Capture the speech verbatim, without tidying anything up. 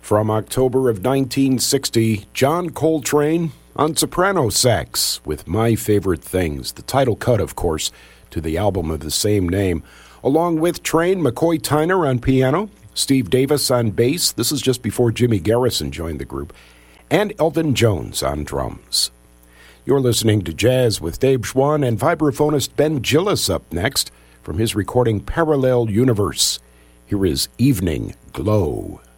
From October of nineteen sixty, John Coltrane on soprano sax with My Favorite Things, the title cut, of course, to the album of the same name, along with Train McCoy Tyner on piano, Steve Davis on bass, this is just before Jimmy Garrison joined the group, and Elvin Jones on drums. You're listening to Jazz with Dave Schwann, and vibraphonist Ben Gillis up next from his recording Parallel Universe. Here is Evening Glow.